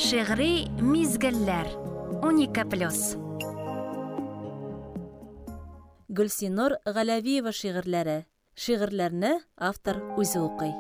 Шигъри мизгелләр 12+. Гөлсинур Галәвиева шигырьләре. Шигырьләрне автор үзе укый.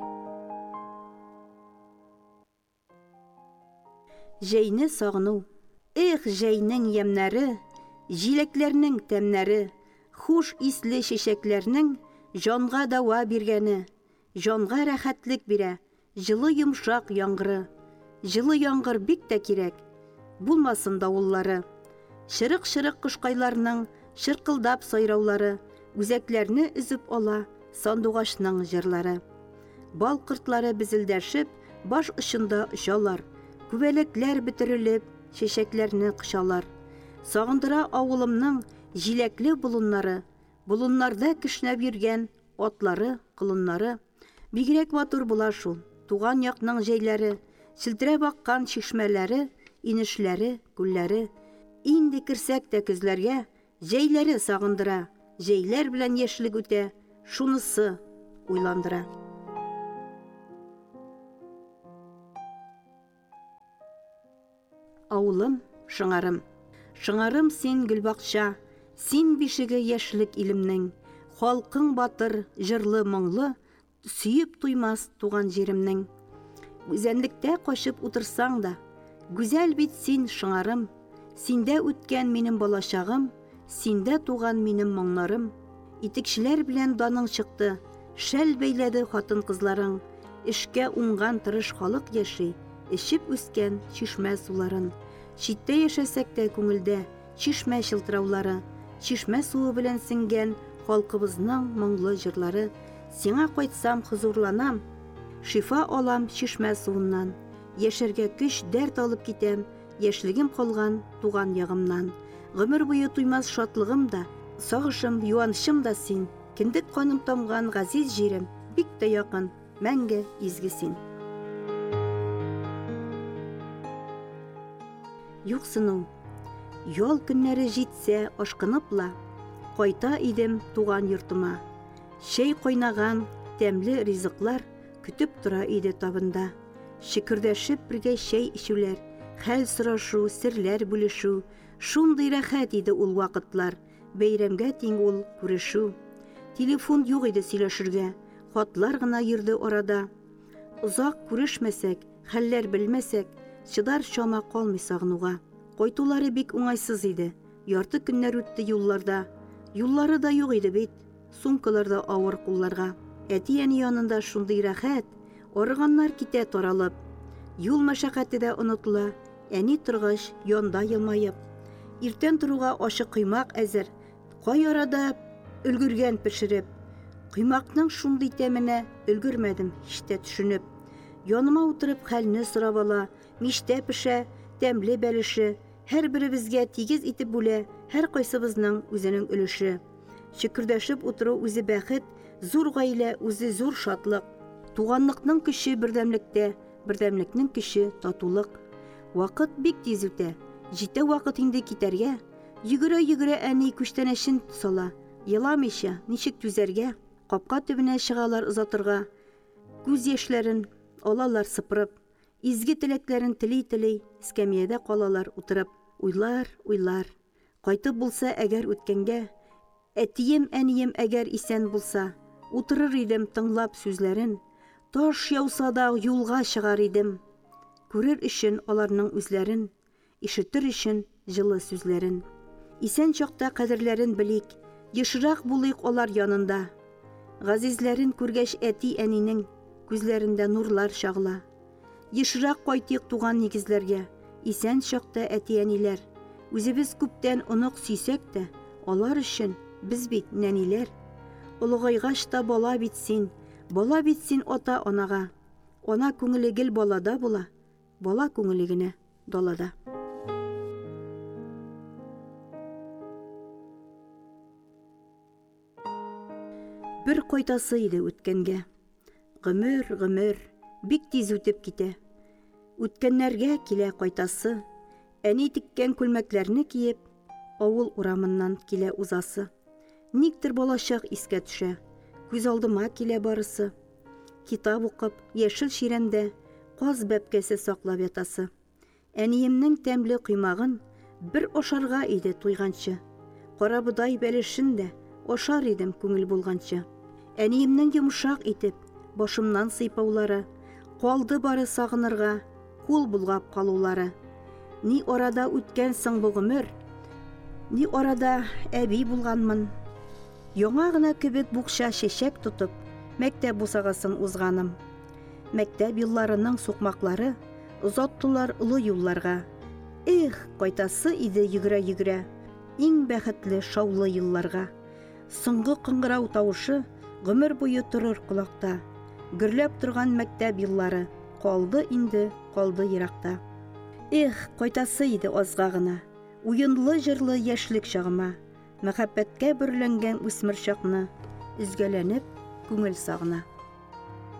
Җәйне сагыну. Эх, җәйнең ямнары, җиләкләрнең тәмнәре, хуш исле чәчәкләрнең җанга дава биргәне, җанга рәхәтлек бирә, җылы йомшак яңгыры. Җылы яңгыр бик тә кирәк, булмасын давыллары. Шырык-шырык кошкайларның шыркылдап сайраулары, үзәкләрне өзеп ала сандугашның җырлары. Бал кортлары безелдәшеп, баш очында очалар, күбәләкләр бөтерелеп, чәчәкләрне кышалар. Сагындыра авылымның җиләкле болыннары, болыннарда кешнәп йөргән атлары, колыннары. Бигрәк матур була шул туган якның җәйләре, челтерәп аккан чишмәләре, инешләре, күлләре. Инде керсәк тә көзләргә, җәйләре сагындыра, җәйләр белән яшьлек үтә, шунысы уйландыра. Авылым, шыңарым. Шыңарым син гөлбакча, син бишеге яшьлек илемнең, халкың батыр, җырлы моңлы, сөеп туймас туган җиремнең. Үзәнлектә качып утырсаң да, гүзәл бит син шыңарым, синдә үткән минем балачагым, синдә туган минем моңнарым. Итекчеләр белән даның чыкты, шәл бәйләде хатын-кызларың, эшкә уңган тырыш халык яши, эчеп үскән чишмә суларын. Читтә яшәсәк тә күңелдә чишмә чылтыраулары, чишмә суы белән сиңгән халкыбызның моңлы җырлары. Сиңа кайтсам хозурланам, шифа алам чишмә суыннан. Яшәргә көч, дәрт алып китәм, яшьлегем калган туган ягымнан. Гомер буе туймас шатлыгым да, сагышым, юанышым да син. Киндек каным тамган газиз җирем, бик тә якын, мәңге изге син. Юксыну. Ял көннәре җитсә ашкыныпла, кайта идем туган йортыма. Шәй кайнаган, тәмле ризыклар көтеп тора иде табында. Шикердәшеп бергә шәй ичүләр, хәл сорашу, серләр бүлешү. Шундый рәхәт иде ул вакытлар, бәйрәмгә тиң ул күрешү. Телефон юк иде сөйләшергә, хатлар гына йөрде арада. Узак күрешмәсәк, хәлләр белмәсәк, чыдар чама калмый сагынуга. Кайтулары бик уңайсыз иде, ярты көннәр үтте юлларда. Юллары да юк иде бит, сумкаларда авыр кулларга. Әти-әни янында шундый рәхәт, арыганнар китә таралып. Юл мәшәкате дә онытыла, әни торгач янда елмаеп. Иртән торуга ашык кыймак әзер, кай арада өлгергән пешереп. Кыймакның шундый тәменә өлгермәдем һич тә төшенеп. Яныма утырып хәлне сорап ала, миштә пешә, тәмле бәлеше, һәрберебезгә тигез итеп бүлә, һәр кайсыбызның үзенең өлеше. Шикердәшеп утыру үзе бәхет, зур гаилә үзе зур шатлык. Туганлыкның көче бердәмлектә, бердәмлекнең көче татулык. Вакыт бик тиз үтә, җитә вакыт инде китәргә. Йөгерә-йөгерә әни күчтәнәшен сала, еламыйча ничек түзәргә. Капка төбенә чыгалар озатырга, күз яшьләрен алалар сыпырып, изге теләкләрен тели-тели, эскәмиядә калалар утырып. Уйлар, кайтып булса әгәр үткәнгә, әтием, әнием әгәр исән булса, утырыр идем тыңлап сүзләрен, таш яуса да юлга чыгар идем, күрер өчен аларның үзләрен, ишетер өчен җылы сүзләрен. Исән чакта кадерләрен белик, ешрак булыйк алар янында. Газизләрен күргәч әти-әнинең күзләрендә нурлар чагыла. Ешрак кайтыйк туган нигезләргә, исән чакта әти-әниләр. Үзебез күптән онык сөйсәк тә, алар өчен без бит нәниләр. Олыгайгач та бала бит син ата-анага. Ана күңеле гел балада була, бала күңеле генә далада. Бер кайтасы иде үткәнгә. Гомер бик тиз үтеп китә. Үткәннәргә килә кайтасы. Әни тиккән күлмәкләрне киеп, авыл урамыннан килә узасы. Никтер балачак искә төшә, күз алдыма килә барысы. Китап укып, яшел ширәмдә каз бәпкәсе саклап ятасы. Әниемнең тәмле құймағын бер ашарға иде туйганчы. Карабыдай бәлешен дә ашар идем күңел булганчы. Әниемнең йомшак итеп башымнан сыйпаулары, калды бары сагынырга, кул булгап калулары. Ни арада үткән соң бу гомер, ни арада әби булганмын. Яңа гына кебек букча чәчәк тотып, мәктәп бусагасын узганым. Мәктәп елларының сукмаклары озаттылар олы юлларга. Эх, кайтасы иде йөгерә-йөгерә, иң бәхетле шаулы елларга. Соңгы кыңгырау тавышы гомер буе торыр кулакта. Гөрләп торган мәктәп еллары калды инде, калды еракта. Эх, кайтасы иде азга гына, уенлы җырлы яшьлек чагыма. Мәхәббәткә бөрләнгән үсмер чакны, изгәләнеп күңел сагына.